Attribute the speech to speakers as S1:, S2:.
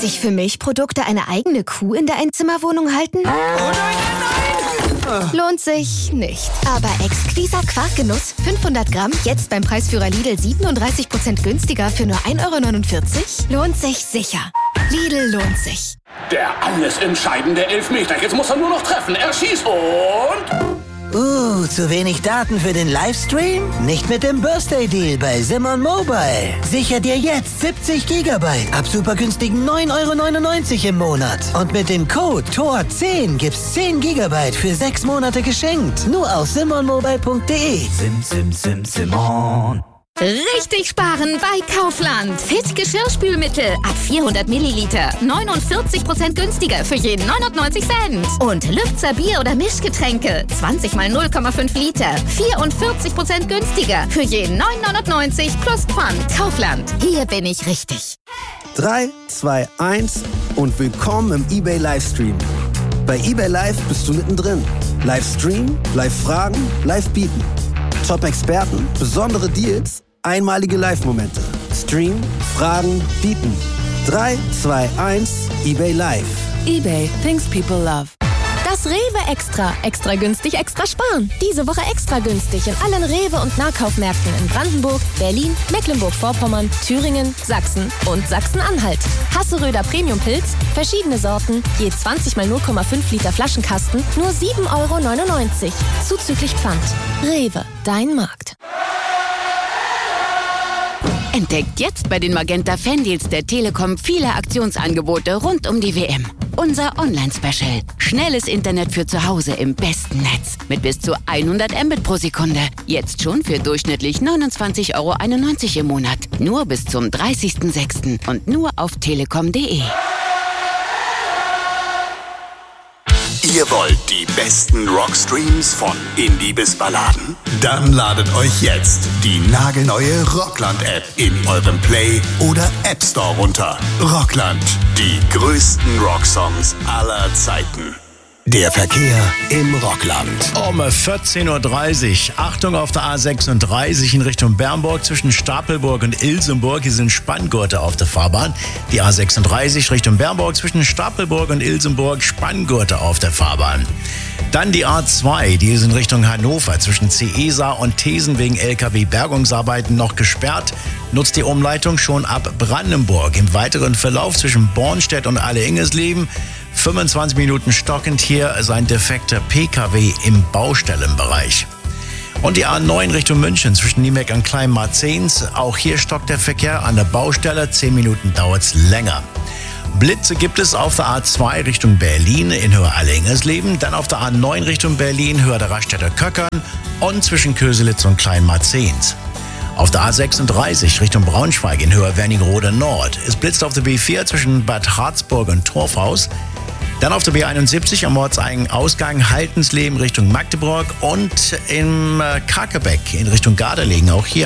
S1: ich für Milchprodukte eine eigene Kuh in der Einzimmerwohnung halten?
S2: Oh nein, nein!
S1: Lohnt sich nicht. Aber Exquisa Quarkgenuss 500 Gramm, jetzt beim Preisführer Lidl 37% günstiger für nur 1,49 €? Lohnt sich sicher. Lidl lohnt sich.
S3: Der alles entscheidende Elfmeter. Jetzt muss er nur noch treffen. Er schießt und...
S4: zu wenig Daten für den Livestream? Nicht mit dem Birthday Deal bei Simon Mobile. Sicher dir jetzt 70 GB ab super günstigen 9,99 € im Monat. Und mit dem Code TOR10 gibt's 10 GB für 6 Monate geschenkt. Nur auf simonmobile.de.
S5: Simon.
S6: Richtig sparen bei Kaufland. Fit Geschirrspülmittel ab 400 Milliliter. 49% günstiger für jeden 99 Cent. Und Lübzer Bier- oder Mischgetränke. 20 mal 0,5 Liter. 44% günstiger für jeden 9,99 plus Pfand. Kaufland. Hier bin ich richtig.
S7: 3, 2, 1 und willkommen im eBay Livestream. Bei eBay Live bist du mittendrin. Livestream, Live-Fragen, Live-Bieten. Top-Experten, besondere Deals, einmalige Live-Momente. Stream, Fragen, Bieten. 3, 2, 1, eBay Live.
S8: eBay, things people love. Das Rewe Extra. Extra günstig, extra sparen. Diese Woche extra günstig in allen Rewe- und Nahkaufmärkten in Brandenburg, Berlin, Mecklenburg-Vorpommern, Thüringen, Sachsen und Sachsen-Anhalt. Hasseröder Premium-Pilz, verschiedene Sorten, je 20 mal 0,5 Liter Flaschenkasten, nur 7,99 €. Zuzüglich Pfand. Rewe, dein Markt.
S6: Entdeckt jetzt bei den Magenta Fandeals der Telekom viele Aktionsangebote rund um die WM. Unser Online-Special. Schnelles Internet für zu Hause im besten Netz. Mit bis zu 100 Mbit pro Sekunde. Jetzt schon für durchschnittlich 29,91 € im Monat. Nur bis zum 30.06. und nur auf telekom.de.
S9: Ihr wollt die besten Rockstreams von Indie bis Balladen? Dann ladet euch jetzt die nagelneue Rockland-App in eurem Play- oder App Store runter. Rockland, die größten Rocksongs aller Zeiten. Der Verkehr im Rockland.
S10: Um 14:30 Uhr. Achtung auf der A36 in Richtung Bernburg zwischen Stapelburg und Ilsenburg. Hier sind Spanngurte auf der Fahrbahn. Die A36 Richtung Bernburg zwischen Stapelburg und Ilsenburg. Spanngurte auf der Fahrbahn. Dann die A2, die ist in Richtung Hannover zwischen Ceesa und Thesen wegen LKW-Bergungsarbeiten noch gesperrt. Nutzt die Umleitung schon ab Brandenburg. Im weiteren Verlauf zwischen Bornstedt und Alle-Ingesleben 25 Minuten stockend. Hier sein defekter PKW im Baustellenbereich. Und die A9 Richtung München zwischen Niemeck und Kleinmarzens. Auch hier stockt der Verkehr an der Baustelle. 10 Minuten dauert es länger. Blitze gibt es auf der A2 Richtung Berlin in Höhe Alle-Ingesleben. Dann auf der A9 Richtung Berlin, Höhe der Raststätter Köckern und zwischen Köselitz und Kleinmarzens. Auf der A36 Richtung Braunschweig in Höhe Wernigerode Nord. Es blitzt auf der B4 zwischen Bad Harzburg und Torfhaus. Dann auf der B71 am Ortsausgang Haltensleben Richtung Magdeburg und im Kakebeck in Richtung Gardelegen. Auch hier